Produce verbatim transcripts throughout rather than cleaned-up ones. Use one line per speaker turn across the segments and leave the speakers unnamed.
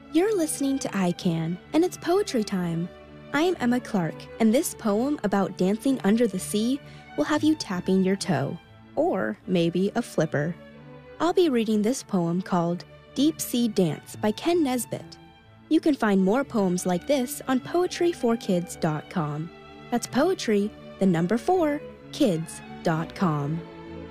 You're listening to I Can, and it's poetry time. I'm Emma Clark, and this poem about dancing under the sea will have you tapping your toe, or maybe a flipper. I'll be reading this poem called Deep Sea Dance by Ken Nesbitt. You can find more poems like this on poetry for kids dot com. That's poetry, the number four, kids dot com.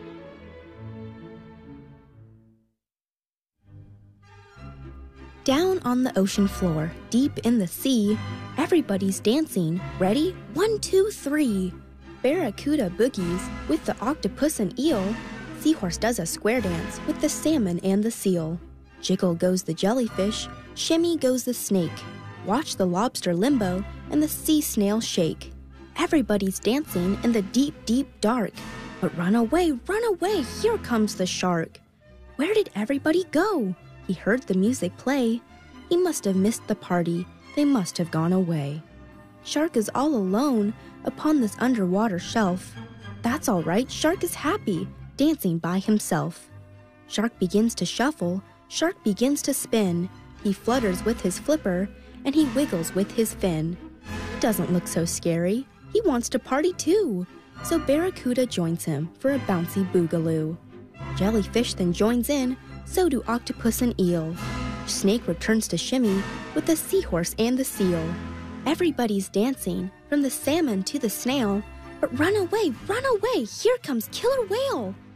Down on the ocean floor, deep in the sea, everybody's dancing. Ready? One, two, three. Barracuda boogies with the octopus and eel. Seahorse does a square dance with the salmon and the seal. Jiggle goes the jellyfish, shimmy goes the snake. Watch the lobster limbo and the sea snail shake. Everybody's dancing in the deep, deep dark. But run away, run away, here comes the shark. Where did everybody go? He heard the music play. He must have missed the party. They must have gone away. Shark is all alone upon this underwater shelf. That's all right, Shark is happy, dancing by himself. Shark begins to shuffle, Shark begins to spin. He flutters with his flipper, and he wiggles with his fin. He doesn't look so scary. He wants to party too. So Barracuda joins him for a bouncy boogaloo. Jellyfish then joins in, so do octopus and eel. Snake returns to shimmy with the seahorse and the seal. Everybody's dancing, from the salmon to the snail. But run away, run away, here comes killer whale.